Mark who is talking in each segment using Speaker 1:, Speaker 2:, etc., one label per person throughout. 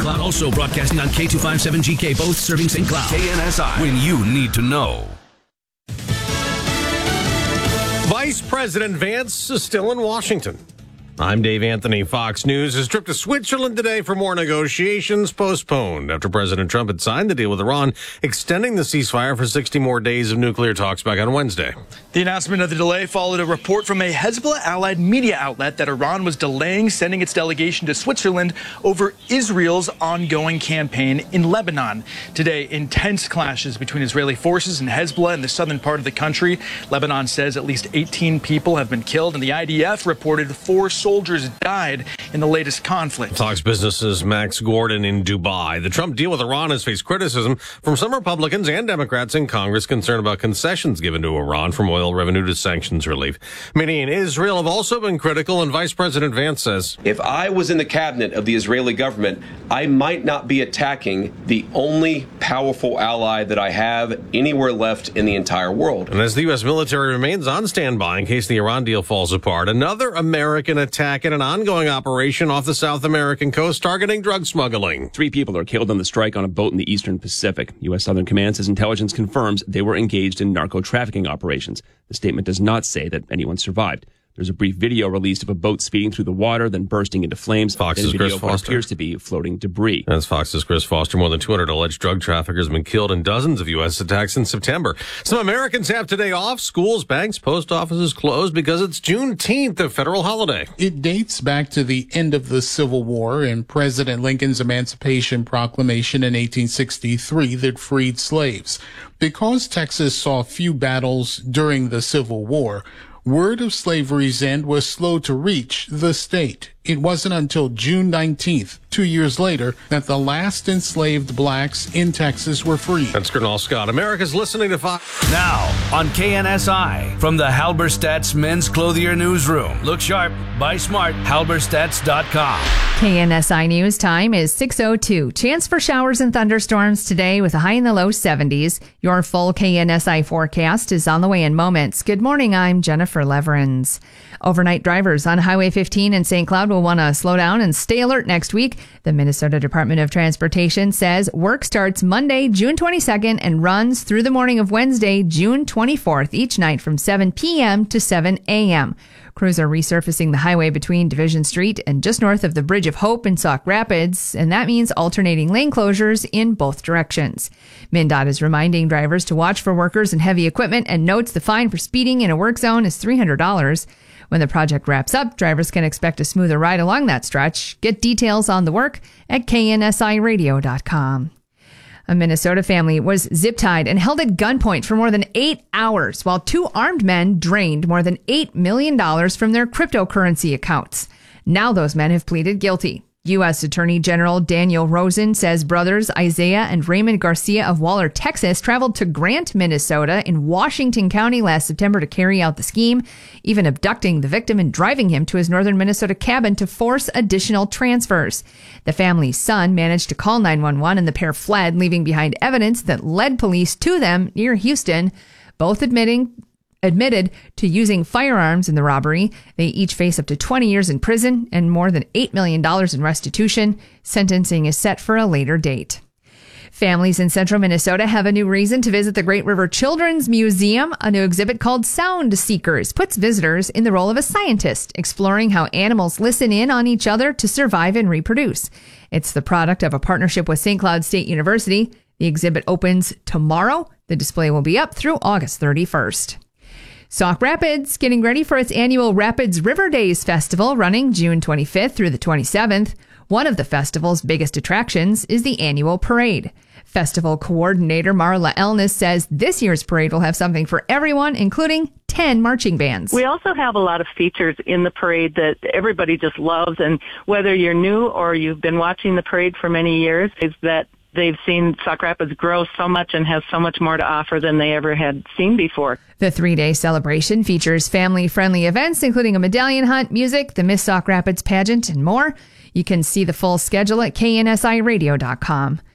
Speaker 1: Cloud, also broadcasting on K257GK, both serving St. Cloud. KNSI, when you need to know.
Speaker 2: Vice President Vance is still in Washington. I'm Dave Anthony. Fox News. His trip to Switzerland today for more negotiations postponed after President Trump had signed the deal with Iran, extending the ceasefire for 60 more days of nuclear talks back on Wednesday.
Speaker 3: The announcement of the delay followed a report from a Hezbollah-allied media outlet that Iran was delaying sending its delegation to Switzerland over Israel's ongoing campaign in Lebanon. Today, intense clashes between Israeli forces and Hezbollah in the southern part of the country. Lebanon says at least 18 people have been killed, and the IDF reported 4 soldiers died in the latest conflict.
Speaker 2: Fox Business's Max Gordon in Dubai. The Trump deal with Iran has faced criticism from some Republicans and Democrats in Congress concerned about concessions given to Iran, from oil revenue to sanctions relief. Many in Israel have also been critical, and Vice President Vance says,
Speaker 4: if I was in the cabinet of the Israeli government, I might not be attacking the only powerful ally that I have anywhere left in the entire world.
Speaker 2: And as the U.S. military remains on standby in case the Iran deal falls apart, another American attack in an ongoing operation off the South American coast targeting drug smuggling.
Speaker 5: 3 people are killed on the strike on a boat in the Eastern Pacific. U.S. Southern Command says intelligence confirms they were engaged in narco-trafficking operations. The statement does not say that anyone survived. There's a brief video released of a boat speeding through the water, then bursting into flames.
Speaker 2: Fox's Chris Foster.
Speaker 5: What appears to be floating debris.
Speaker 2: That's Fox's Chris Foster. More than 200 alleged drug traffickers have been killed in dozens of U.S. attacks in September. Some Americans have today off. Schools, banks, post offices closed because it's Juneteenth, a federal holiday.
Speaker 6: It dates back to the end of the Civil War and President Lincoln's Emancipation Proclamation in 1863 that freed slaves. Because Texas saw few battles during the Civil War, word of slavery's end was slow to reach the state. It wasn't until June 19th, 2 years later, that the last enslaved blacks in Texas were freed.
Speaker 2: That's Gernal Scott. America's listening to Fox.
Speaker 1: Now on KNSI from the Halberstadt's Men's Clothier Newsroom. Look sharp, buy smart, halberstadts.com.
Speaker 7: KNSI News time is 6:02. Chance for showers and thunderstorms today with a high in the low 70s. Your full KNSI forecast is on the way in moments. Good morning, I'm Jennifer Leverins. Overnight drivers on Highway 15 in St. Cloud will want to slow down and stay alert next week. The Minnesota Department of Transportation says work starts Monday, June 22nd and runs through the morning of Wednesday, June 24th, each night from 7 p.m. to 7 a.m. Crews are resurfacing the highway between Division Street and just north of the Bridge of Hope in Sauk Rapids, and that means alternating lane closures in both directions. MnDOT is reminding drivers to watch for workers and heavy equipment and notes the fine for speeding in a work zone is $300. When the project wraps up, drivers can expect a smoother ride along that stretch. Get details on the work at KNSIRadio.com. A Minnesota family was zip-tied and held at gunpoint for more than 8 hours while 2 armed men drained more than $8 million from their cryptocurrency accounts. Now those men have pleaded guilty. U.S. Attorney General Daniel Rosen says brothers Isaiah and Raymond Garcia of Waller, Texas, traveled to Grant, Minnesota in Washington County last September to carry out the scheme, even abducting the victim and driving him to his northern Minnesota cabin to force additional transfers. The family's son managed to call 911 and the pair fled, leaving behind evidence that led police to them near Houston, both admitted to using firearms in the robbery. They each face up to 20 years in prison and more than $8 million in restitution. Sentencing is set for a later date. Families in central Minnesota have a new reason to visit the Great River Children's Museum. A new exhibit called Sound Seekers puts visitors in the role of a scientist, exploring how animals listen in on each other to survive and reproduce. It's the product of a partnership with St. Cloud State University. The exhibit opens tomorrow. The display will be up through August 31st. Sauk Rapids getting ready for its annual Rapids River Days Festival running June 25th through the 27th. One of the festival's biggest attractions is the annual parade. Festival coordinator Marla Elness says this year's parade will have something for everyone, including 10 marching bands.
Speaker 8: We also have a lot of features in the parade that everybody just loves, and whether you're new or you've been watching the parade for many years, is that they've seen Sauk Rapids grow so much and has so much more to offer than they ever had seen before.
Speaker 7: The 3-day celebration features family-friendly events, including a medallion hunt, music, the Miss Sauk Rapids pageant, and more. You can see the full schedule at KNSIRadio.com.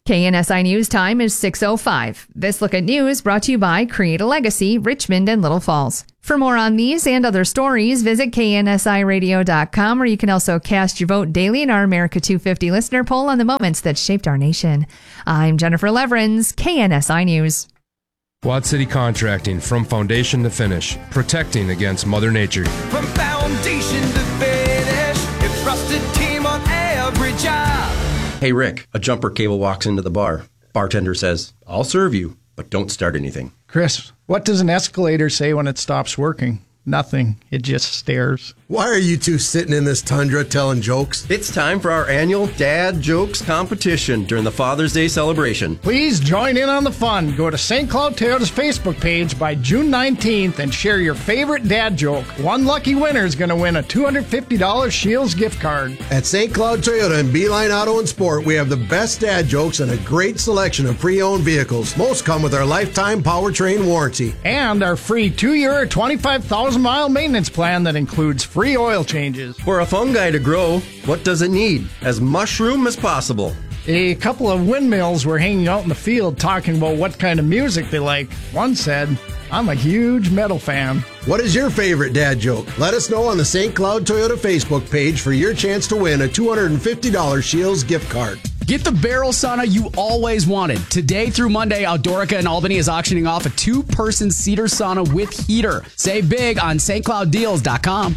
Speaker 7: KNSI News time is 6:05. This look at news brought to you by Create a Legacy, Richmond and Little Falls. For more on these and other stories, visit KNSIRadio.com, where you can also cast your vote daily in our America 250 listener poll on the moments that shaped our nation. I'm Jennifer Leverins, KNSI News.
Speaker 9: Quad City Contracting, from foundation to finish, protecting against Mother Nature.
Speaker 10: From foundation to finish, a trusted team on every job.
Speaker 11: Hey Rick, a jumper cable walks into the bar. Bartender says, "I'll serve you, but don't start anything."
Speaker 12: Chris, what does an escalator say when it stops working? Nothing. It just stares.
Speaker 13: Why are you two sitting in this tundra telling jokes?
Speaker 11: It's time for our annual Dad Jokes competition during the Father's Day celebration.
Speaker 12: Please join in on the fun. Go to St. Cloud Toyota's Facebook page by June 19th and share your favorite dad joke. One lucky winner is going to win a $250 Shields gift card.
Speaker 13: At St. Cloud Toyota and Beeline Auto and Sport, we have the best dad jokes and a great selection of pre-owned vehicles. Most come with our lifetime powertrain warranty.
Speaker 12: And our free 2-year, 25,000-mile maintenance plan that includes free oil changes.
Speaker 11: For a fungi to grow, what does it need? As mushroom as possible.
Speaker 12: A couple of windmills were hanging out in the field talking about what kind of music they like. One said, "I'm a huge metal fan."
Speaker 13: What is your favorite dad joke? Let us know on the St. Cloud Toyota Facebook page for your chance to win a $250 Shields gift card.
Speaker 14: Get the barrel sauna you always wanted. Today through Monday, Outdoorica in Albany is auctioning off a 2-person cedar sauna with heater. Save big on stclouddeals.com.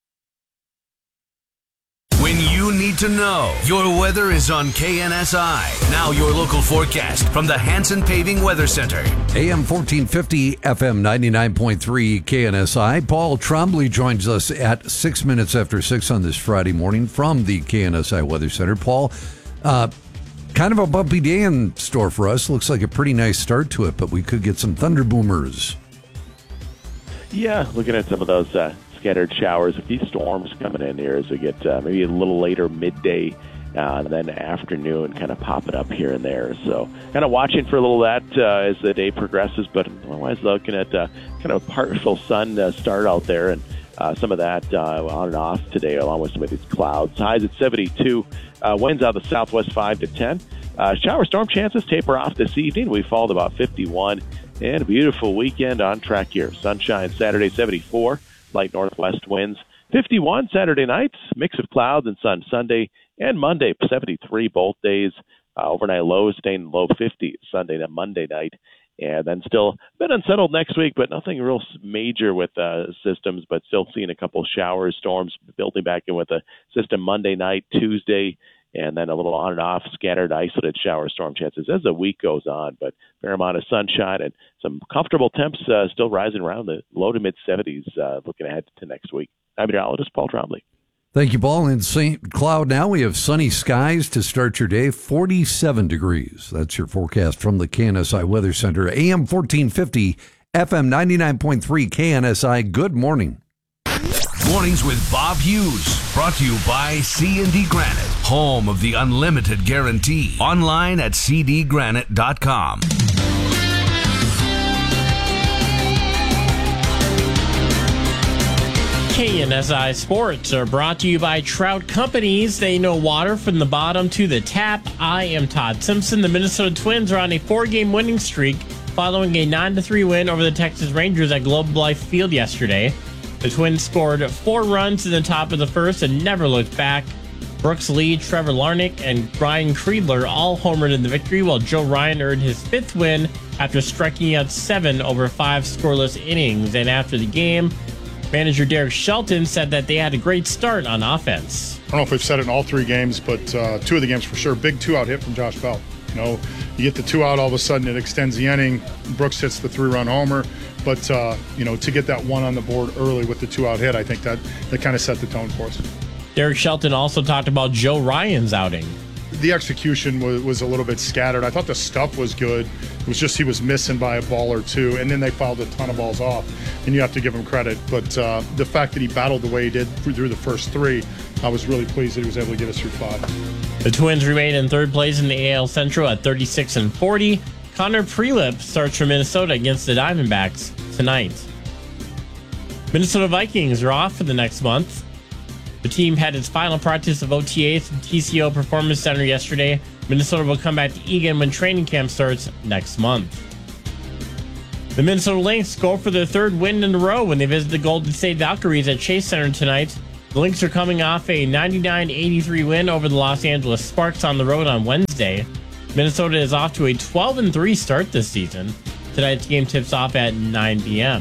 Speaker 1: When you need to know, your weather is on KNSI. Now your local forecast from the Hanson Paving Weather Center.
Speaker 15: AM 1450, FM 99.3 KNSI. Paul Trombley joins us at 6 minutes after 6 on this Friday morning from the KNSI Weather Center. Paul, kind of a bumpy day in store for us. Looks like a pretty nice start to it, but we could get some thunder boomers.
Speaker 16: Yeah, looking at some of those scattered showers, a few storms coming in here as we get maybe a little later midday and then afternoon kind of popping up here and there. So kind of watching for a little of that as the day progresses, but otherwise looking at kind of partial sun start out there and some of that on and off today along with some of these clouds. Highs at 72, winds out of the southwest 5 to 10. Shower storm chances taper off this evening. We fall to about 51 and a beautiful weekend on track here. Sunshine Saturday 74. Light northwest winds. 51 Saturday night, mix of clouds and sun Sunday and Monday, 73 both days. Overnight lows staying low 50s Sunday to Monday night. And then still a bit unsettled next week, but nothing real major with systems, but still seeing a couple showers, storms building back in with a system Monday night, Tuesday, and then a little on and off scattered isolated shower storm chances as the week goes on. But fair amount of sunshine and some comfortable temps still rising around the low to mid 70s looking ahead to next week. I'm meteorologist Paul Trombley.
Speaker 15: Thank you, Paul. In St. Cloud now, we have sunny skies to start your day, 47 degrees. That's your forecast from the KNSI Weather Center. AM 1450, FM 99.3 KNSI. Good morning.
Speaker 1: Mornings with Bob Hughes, brought to you by C&D Granite, home of the unlimited guarantee. Online at cdgranite.com.
Speaker 17: KNSI Sports are brought to you by Trout Companies. They know water from the bottom to the tap. I am Todd Simpson. The Minnesota Twins are on a 4-game winning streak following a 9-3 win over the Texas Rangers at Globe Life Field yesterday. The Twins scored 4 runs in the top of the first and never looked back. Brooks Lee, Trevor Larnach, and Ryan Kreidler all homered in the victory, while Joe Ryan earned his 5th win after striking out 7 over 5 scoreless innings. And after the game, manager Derek Shelton said that they had a great start on offense.
Speaker 18: I don't know if we've said it in all 3 games, but 2 of the games for sure. Big 2-out hit from Josh Bell. You know, you get the 2-out, all of a sudden it extends the inning. Brooks hits the 3-run homer. But, to get that 1 on the board early with the 2-out hit, I think that kind of set the tone for us.
Speaker 17: Derek Shelton also talked about Joe Ryan's outing.
Speaker 18: The execution was a little bit scattered. I thought the stuff was good. It was just he was missing by a ball or 2, and then they fouled a ton of balls off, and you have to give him credit. But the fact that he battled the way he did through the first 3, I was really pleased that he was able to get us through 5.
Speaker 17: The Twins remain in 3rd place in the AL Central at 36-40. Connor Prelip starts for Minnesota against the Diamondbacks tonight. Minnesota Vikings are off for the next month. The team had its final practice of OTAs at TCO Performance Center yesterday. Minnesota will come back to Eagan when training camp starts next month. The Minnesota Lynx go for their third win in a row when they visit the Golden State Valkyries at Chase Center tonight. The Lynx are coming off a 99-83 win over the Los Angeles Sparks on the road on Wednesday. Minnesota is off to a 12-3 start this season. Tonight's game tips off at 9 p.m.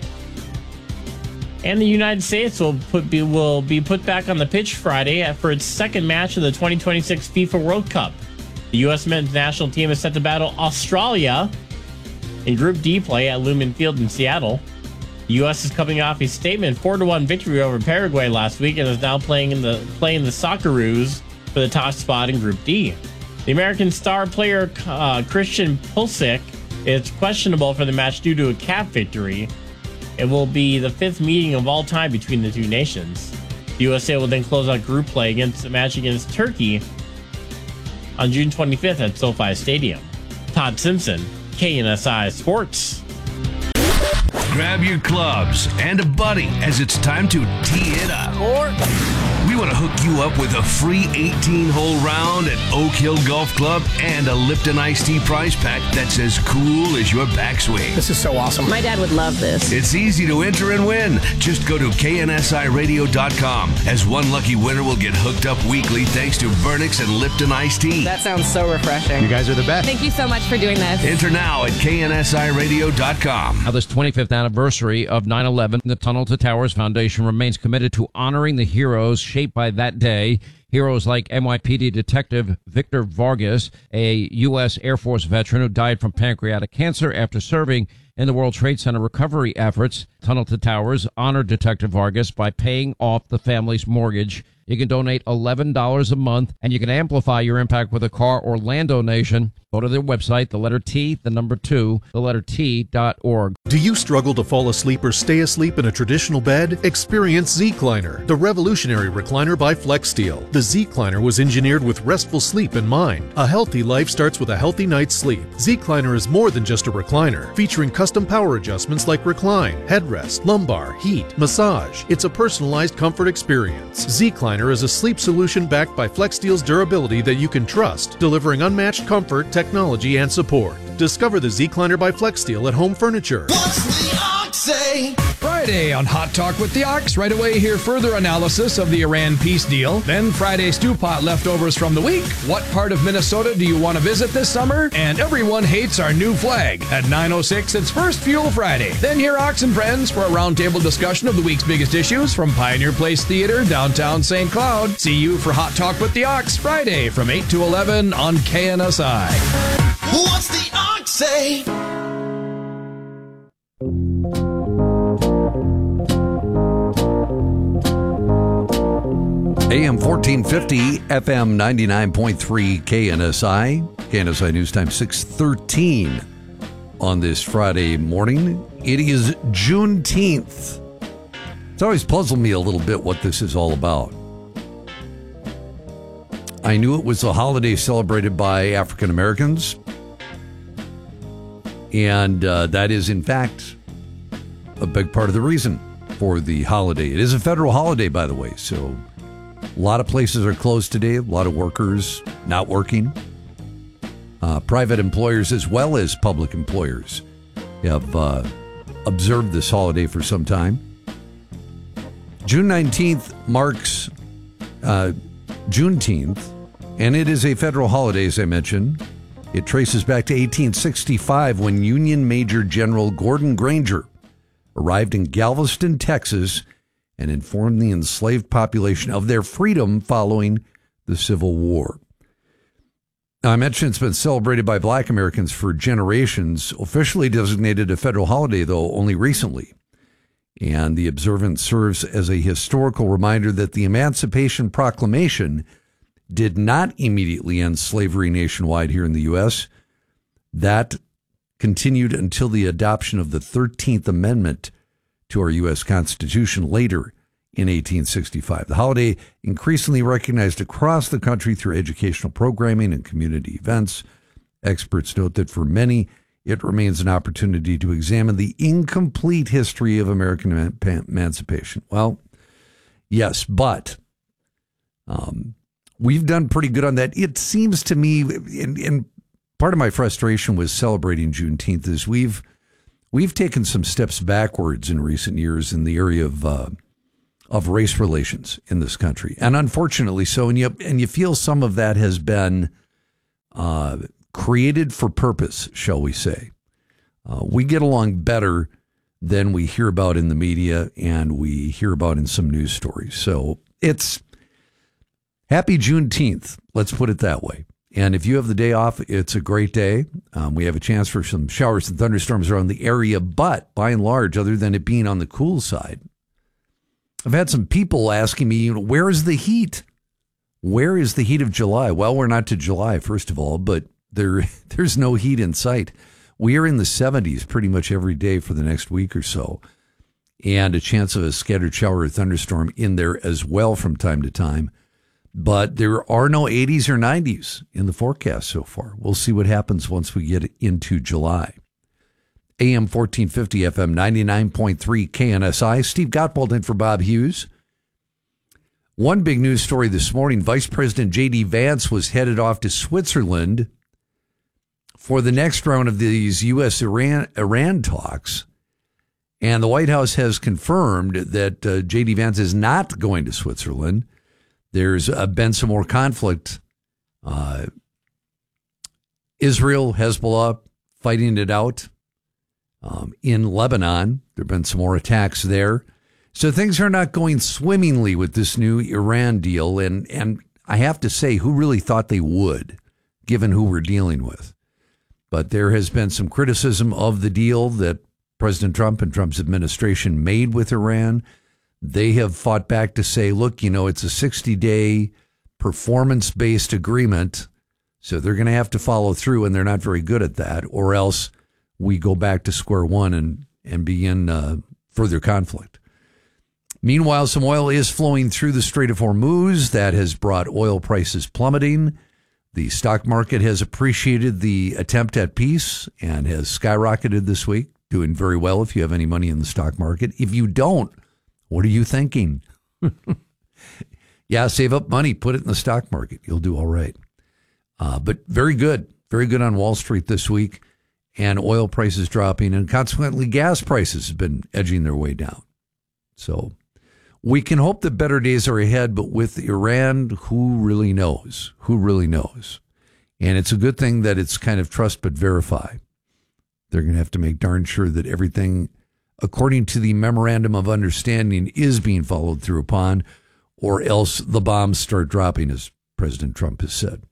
Speaker 17: And the United States will be put back on the pitch Friday for its second match of the 2026 FIFA World Cup. The U.S. men's national team is set to battle Australia in Group D play at Lumen Field in Seattle. The U.S. is coming off a statement 4-1 victory over Paraguay last week and is now playing the Socceroos for the top spot in Group D. The American star player Christian Pulisic is questionable for the match due to a calf victory. It will be the fifth meeting of all time between the two nations. The USA will then close out group play against a match against Turkey on June 25th at SoFi Stadium. Todd Simpson, KNSI Sports.
Speaker 1: Grab your clubs and a buddy as it's time to tee it up. We want to hook you up with a free 18-hole round at Oak Hill Golf Club and a Lipton Iced Tea prize pack that's as cool as your backswing.
Speaker 19: This is so awesome. My dad would love this.
Speaker 1: It's easy to enter and win. Just go to KNSIRadio.com as one lucky winner will get hooked up weekly thanks to Vernix and Lipton Iced Tea.
Speaker 19: That sounds so refreshing.
Speaker 1: You guys are the best.
Speaker 19: Thank you so much for doing this.
Speaker 1: Enter now at KNSIRadio.com.
Speaker 20: Now, this 25th anniversary of 9/11, the Tunnel to Towers Foundation remains committed to honoring the heroes shaped by that day. Heroes like NYPD Detective Victor Vargas, a U.S. Air Force veteran who died from pancreatic cancer after serving in the World Trade Center recovery efforts. Tunnel to Towers honored Detective Vargas by paying off the family's mortgage. You can donate $11 a month, and you can amplify your impact with a car or land donation. Go to their website, the letter T, the number 2, the letter T.org.
Speaker 21: Do you struggle to fall asleep or stay asleep in a traditional bed? Experience Zecliner, the revolutionary recliner by FlexSteel. The Zecliner was engineered with restful sleep in mind. A healthy life starts with a healthy night's sleep. Zecliner is more than just a recliner, featuring custom power adjustments like recline, headrest, lumbar, heat, massage. It's a personalized comfort experience. Zecliner is a sleep solution backed by FlexSteel's durability that you can trust, delivering unmatched comfort, technology, and support. Discover the Zecliner by FlexSteel at Home Furniture.
Speaker 22: Friday on Hot Talk with the Ox. Right away, hear further analysis of the Iran peace deal. Then Friday Stew Pot leftovers from the week. What part of Minnesota do you want to visit this summer? And everyone hates our new flag. At 9:06, it's First Fuel Friday. Then hear Ox and Friends for a roundtable discussion of the week's biggest issues from Pioneer Place Theater, downtown St. Cloud. See you for Hot Talk with the Ox Friday from 8 to 11 on KNSI.
Speaker 10: What's the Ox say?
Speaker 15: AM 1450, FM 99.3 KNSI. KNSI News Time 6:13 on this Friday morning. It is Juneteenth. It's always puzzled me a little bit what this is all about. I knew it was a holiday celebrated by African Americans, and that is, in fact, a big part of the reason for the holiday. It is a federal holiday, by the way, so a lot of places are closed today, a lot of workers not working. Private employers as well as public employers have observed this holiday for some time. June 19th marks Juneteenth, and it is a federal holiday, as I mentioned. It traces back to 1865 when Union Major General Gordon Granger arrived in Galveston, Texas, and informed the enslaved population of their freedom following the Civil War. Now, I mentioned it's been celebrated by Black Americans for generations, officially designated a federal holiday, though, only recently. And the observance serves as a historical reminder that the Emancipation Proclamation did not immediately end slavery nationwide here in the U.S. That continued until the adoption of the 13th Amendment to our U.S. Constitution later in 1865. The holiday increasingly recognized across the country through educational programming and community events. Experts note that for many, it remains an opportunity to examine the incomplete history of American emancipation. Well, yes, but We've done pretty good on that. It seems to me, and part of my frustration with celebrating Juneteenth is we've taken some steps backwards in recent years in the area of race relations in this country, and unfortunately so. And you feel some of that has been created for purpose, shall we say? We get along better than we hear about in the media and we hear about in some news stories. So it's happy Juneteenth. Let's put it that way. And if you have the day off, it's a great day. We have a chance for some showers and thunderstorms around the area, but by and large, other than it being on the cool side, I've had some people asking me, where is the heat? Where is the heat of July? Well, we're not to July, first of all, but there's no heat in sight. We are in the 70s pretty much every day for the next week or so, and a chance of a scattered shower or thunderstorm in there as well from time to time. But there are no 80s or 90s in the forecast so far. We'll see what happens once we get into July. AM 1450, FM 99.3 KNSI. Steve Gottwald in for Bob Hughes. One big news story this morning, Vice President J.D. Vance was headed off to Switzerland for the next round of these U.S.-Iran talks. And the White House has confirmed that J.D. Vance is not going to Switzerland. There's been some more conflict. Israel, Hezbollah fighting it out in Lebanon. There have been some more attacks there. So things are not going swimmingly with this new Iran deal. And I have to say, who really thought they would, given who we're dealing with? But there has been some criticism of the deal that President Trump and Trump's administration made with Iran. They have fought back to say, look, it's a 60-day performance-based agreement, so they're going to have to follow through, and they're not very good at that, or else we go back to square one and begin further conflict. Meanwhile, some oil is flowing through the Strait of Hormuz. That has brought oil prices plummeting. The stock market has appreciated the attempt at peace and has skyrocketed this week, doing very well if you have any money in the stock market. If you don't, what are you thinking? Yeah, save up money, put it in the stock market. You'll do all right. But very good on Wall Street this week, and oil prices dropping, and consequently gas prices have been edging their way down. So we can hope that better days are ahead, but with Iran, who really knows? Who really knows? And it's a good thing that it's kind of trust but verify. They're going to have to make darn sure that everything, according to the memorandum of understanding, is being followed through upon, or else the bombs start dropping, as President Trump has said.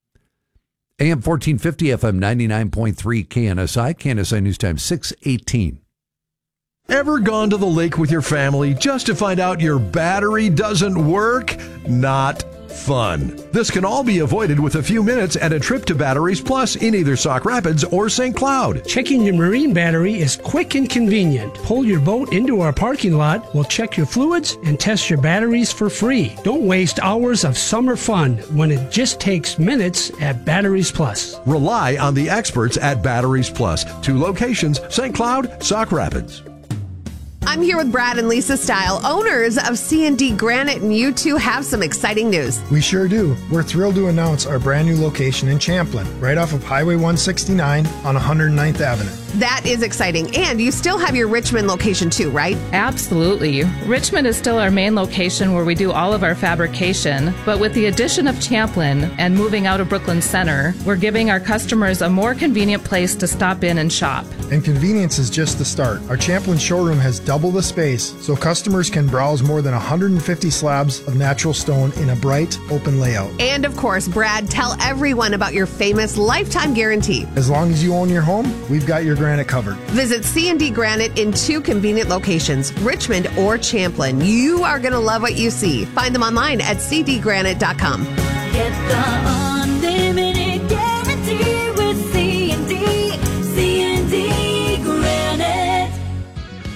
Speaker 15: AM 1450, FM 99.3 KNSI, KNSI News Time 6:18.
Speaker 3: Ever gone to the lake with your family just to find out your battery doesn't work? Not fun. This can all be avoided with a few minutes at a trip to Batteries Plus in either Sauk Rapids or St. Cloud.
Speaker 4: Checking your marine battery is quick and convenient. Pull your boat into our parking lot, we'll check your fluids and test your batteries for free. Don't waste hours of summer fun when it just takes minutes at Batteries Plus.
Speaker 3: Rely on the experts at Batteries Plus. 2 locations, St. Cloud, Sauk Rapids.
Speaker 23: I'm here with Brad and Lisa Style, owners of C&D Granite, and you two have some exciting news.
Speaker 24: We sure do. We're thrilled to announce our brand new location in Champlin, right off of Highway 169 on 109th Avenue.
Speaker 23: That is exciting. And you still have your Richmond location too, right?
Speaker 25: Absolutely. Richmond is still our main location where we do all of our fabrication, but with the addition of Champlin and moving out of Brooklyn Center, we're giving our customers a more convenient place to stop in and shop.
Speaker 24: And convenience is just the start. Our Champlin showroom has double the space, so customers can browse more than 150 slabs of natural stone in a bright, open layout.
Speaker 23: And of course, Brad, tell everyone about your famous lifetime guarantee.
Speaker 24: As long as you own your home, we've got your granite covered.
Speaker 23: Visit C&D Granite in 2 convenient locations, Richmond or Champlin. You are going to love what you see. Find them online at cdgranite.com.
Speaker 26: Get the unlimited guarantee with C&D Granite.
Speaker 3: Get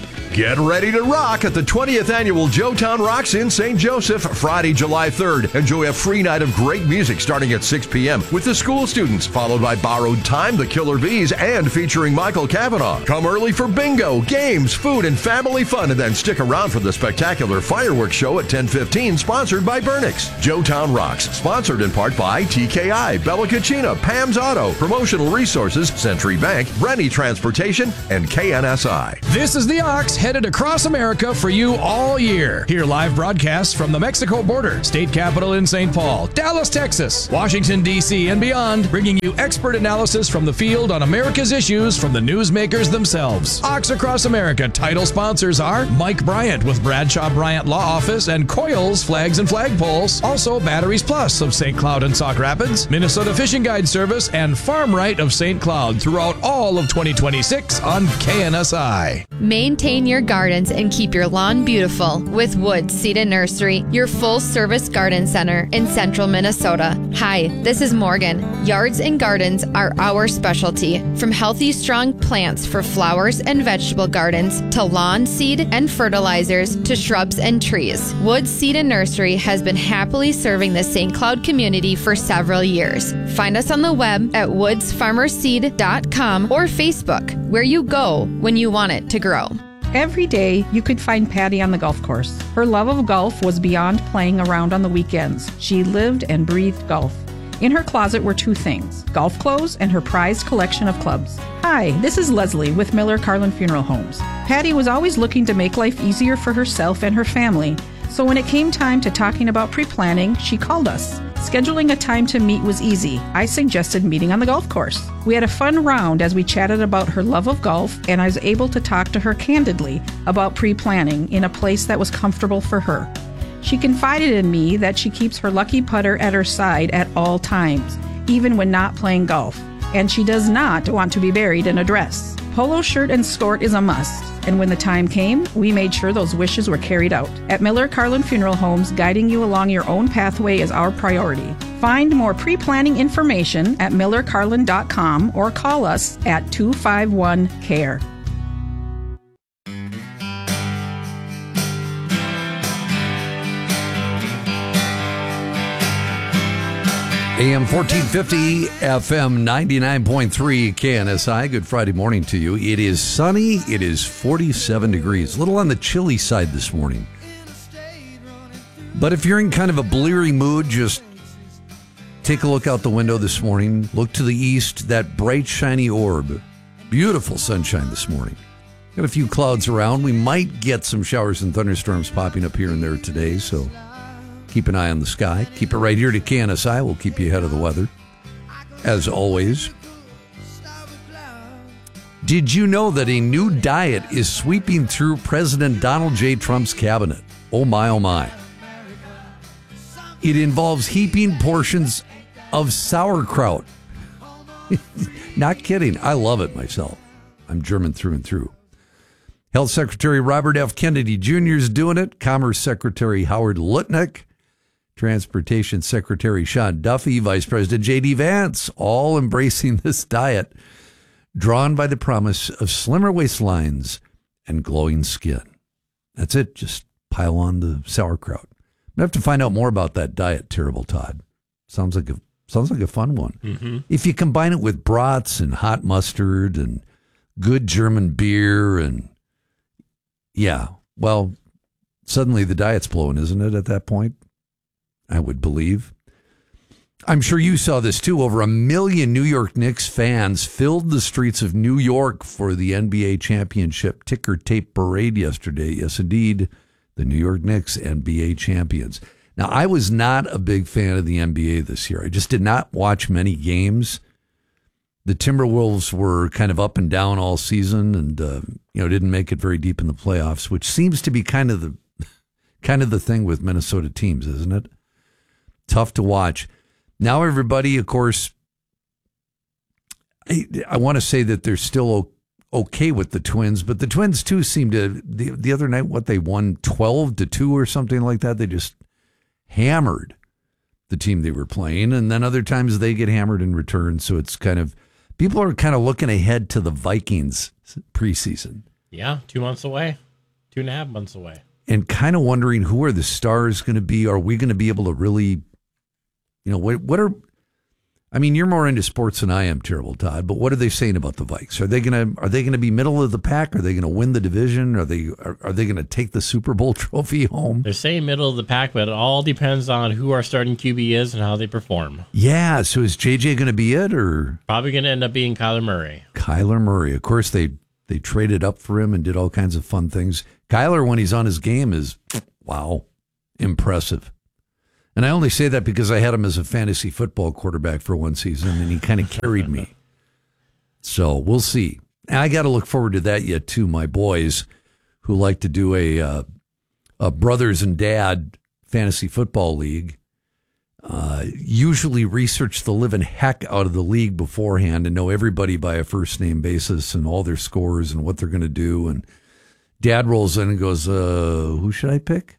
Speaker 3: Get ready to rock at the 20th annual Joetown Rocks in St. Joseph, Friday, July 3rd. Enjoy a free night of great music starting at 6 p.m. with the school students, followed by Borrowed Time, the Killer Bees, and featuring Michael Cavanaugh. Come early for bingo, games, food, and family fun, and then stick around for the spectacular fireworks show at 10:15, sponsored by Burnix. Joetown Rocks, sponsored in part by TKI, Bella Cucina, Pam's Auto, Promotional Resources, Century Bank, Rennie Transportation, and KNSI.
Speaker 22: This is the Ox headed across America for you all year. Hear live broadcasts from the Mexico border, state capital in St. Paul, Dallas, Texas, Washington, D.C., and beyond, bringing you expert analysis from the field on America's issues from the newsmakers themselves. Ox Across America title sponsors are Mike Bryant with Bradshaw Bryant Law Office and Coils Flags and Flagpoles. Also Batteries Plus of St. Cloud and Sauk Rapids, Minnesota Fishing Guide Service, and Farm Right of St. Cloud throughout all of 2026 on KNSI.
Speaker 2: Maintain your gardens and keep your lawn beautiful with Woods Seed and Nursery, your full-service garden center in central Minnesota. Hi, this is Morgan. Yards and gardens are our specialty. From healthy, strong plants for flowers and vegetable gardens to lawn seed and fertilizers to shrubs and trees, Woods Seed and Nursery has been happily serving the St. Cloud community for several years. Find us on the web at woodsfarmerseed.com or Facebook, where you go when you want it to grow.
Speaker 5: Every day, you could find Patty on the golf course. Her love of golf was beyond playing around on the weekends. She lived and breathed golf. In her closet were two things: golf clothes and her prized collection of clubs. Hi, this is Leslie with Miller Carlin Funeral Homes. Patty was always looking to make life easier for herself and her family. So when it came time to talking about pre-planning, she called us. Scheduling a time to meet was easy. I suggested meeting on the golf course. We had a fun round as we chatted about her love of golf, and I was able to talk to her candidly about pre-planning in a place that was comfortable for her. She confided in me that she keeps her lucky putter at her side at all times, even when not playing golf, and she does not want to be buried in a dress. Polo shirt and skirt is a must, and when the time came, we made sure those wishes were carried out. At Miller Carlin Funeral Homes, guiding you along your own pathway is our priority. Find more pre-planning information at millercarlin.com or call us at 251-CARE.
Speaker 15: AM 1450, FM 99.3 KNSI. Good Friday morning to you. It is sunny. It is 47 degrees. A little on the chilly side this morning. But if you're in kind of a bleary mood, just take a look out the window this morning. Look to the east, that bright, shiny orb. Beautiful sunshine this morning. Got a few clouds around. We might get some showers and thunderstorms popping up here and there today, so keep an eye on the sky. Keep it right here to KNSI. We'll keep you ahead of the weather, as always. Did you know that a new diet is sweeping through President Donald J. Trump's cabinet? Oh, my, oh, my. It involves heaping portions of sauerkraut. Not kidding. I love it myself. I'm German through and through. Health Secretary Robert F. Kennedy Jr. is doing it. Commerce Secretary Howard Lutnick. Transportation Secretary Sean Duffy, Vice President J.D. Vance, all embracing this diet, drawn by the promise of slimmer waistlines and glowing skin. That's it. Just pile on the sauerkraut. I have to find out more about that diet, Terrible Todd. Sounds like a fun one. Mm-hmm. If you combine it with brats and hot mustard and good German beer and well, suddenly the diet's blowing, isn't it, at that point? I would believe. I'm sure you saw this too. Over 1 million New York Knicks fans filled the streets of New York for the NBA championship ticker tape parade yesterday. Yes, indeed, the New York Knicks, NBA champions. Now, I was not a big fan of the NBA this year. I just did not watch many games. The Timberwolves were kind of up and down all season and, didn't make it very deep in the playoffs, which seems to be kind of the thing with Minnesota teams, isn't it? Tough to watch. Now everybody, of course, I want to say that they're still okay with the Twins, but the Twins too seem to, the other night, they won 12-2 or something like that. They just hammered the team they were playing, and then other times they get hammered in return. So it's kind of, people are kind of looking ahead to the Vikings preseason.
Speaker 17: Yeah, 2 months away. 2.5 months away.
Speaker 15: And kind of wondering who are the stars going to be? Are we going to be able to really, what are, I mean, you're more into sports than I am, Terrible Todd, but what are they saying about the Vikes? Are they going to be middle of the pack? Are they going to win the division? Are they going to take the Super Bowl trophy home?
Speaker 17: They're saying middle of the pack, but it all depends on who our starting QB is and how they perform.
Speaker 15: Yeah, so is JJ going to be it, or
Speaker 17: probably going to end up being Kyler Murray?
Speaker 15: Kyler Murray. Of course, they traded up for him and did all kinds of fun things. Kyler, when he's on his game, is, wow, impressive. And I only say that because I had him as a fantasy football quarterback for one season, and he kind of carried me. So we'll see. And I got to look forward to that yet, too. My boys, who like to do a brothers and dad fantasy football league, usually research the living heck out of the league beforehand and know everybody by a first-name basis and all their scores and what they're going to do. And Dad rolls in and goes, who should I pick?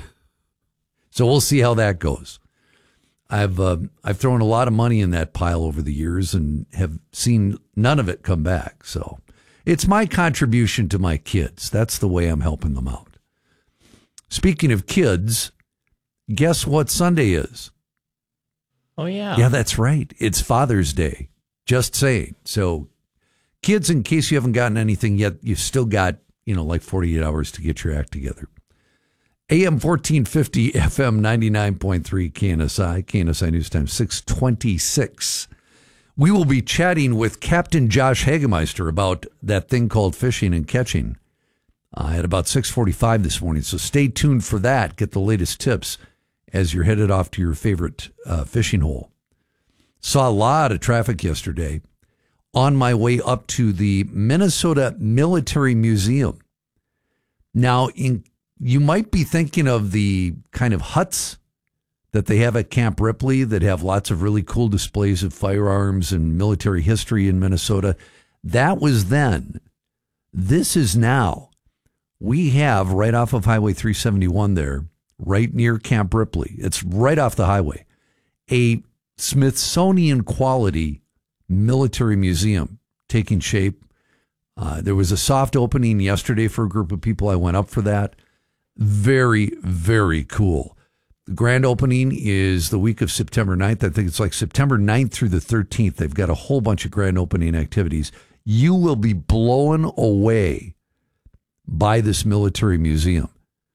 Speaker 15: So we'll see how that goes. I've thrown a lot of money in that pile over the years and have seen none of it come back. So it's my contribution to my kids. That's the way I'm helping them out. Speaking of kids, guess what Sunday is?
Speaker 17: Oh, yeah.
Speaker 15: Yeah, that's right. It's Father's Day. Just saying. So kids, in case you haven't gotten anything yet, you've still got, like 48 hours to get your act together. AM 1450, FM 99.3, KNSI News Time 626. We will be chatting with Captain Josh Hagemeister about that thing called fishing and catching at about 6:45 this morning. So stay tuned for that. Get the latest tips as you're headed off to your favorite fishing hole. Saw a lot of traffic yesterday on my way up to the Minnesota Military Museum. Now, you might be thinking of the kind of huts that they have at Camp Ripley that have lots of really cool displays of firearms and military history in Minnesota. That was then. This is now. We have right off of Highway 371 there, right near Camp Ripley. It's right off the highway. A Smithsonian quality military museum taking shape. There was a soft opening yesterday for a group of people. I went up for that. Very, very cool. The grand opening is the week of September 9th. I think it's like September 9th through the 13th. They've got a whole bunch of grand opening activities. You will be blown away by this military museum.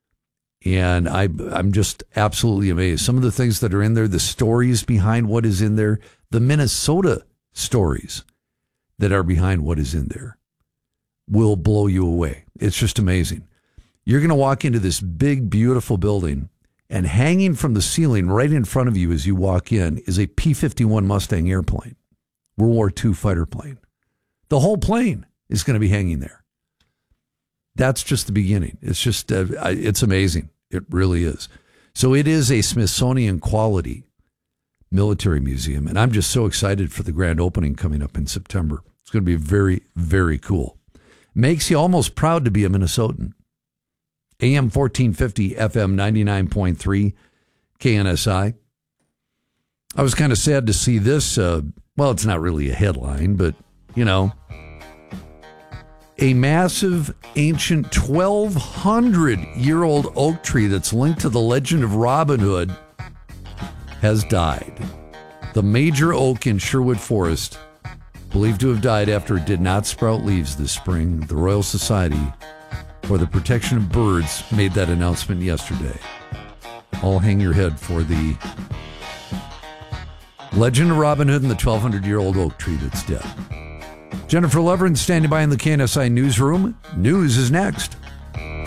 Speaker 15: And I'm just absolutely amazed. Some of the things that are in there, the stories behind what is in there, the Minnesota stories that are behind what is in there will blow you away. It's just amazing. You're going to walk into this big, beautiful building, and hanging from the ceiling right in front of you as you walk in is a P-51 Mustang airplane, World War II fighter plane. The whole plane is going to be hanging there. That's just the beginning. It's just, it's amazing. It really is. So it is a Smithsonian quality military museum, and I'm just so excited for the grand opening coming up in September. It's going to be very, very cool. Makes you almost proud to be a Minnesotan. AM 1450, FM 99.3, KNSI. I was kind of sad to see this. Well, it's not really a headline, but, a massive, ancient 1,200-year-old oak tree that's linked to the legend of Robin Hood has died. The major oak in Sherwood Forest, believed to have died after it did not sprout leaves this spring. The Royal Society for the Protection of Birds made that announcement yesterday. All hang your head for the legend of Robin Hood and the 1,200-year-old oak tree that's dead. Jennifer Levering standing by in the KNSI newsroom. News is next.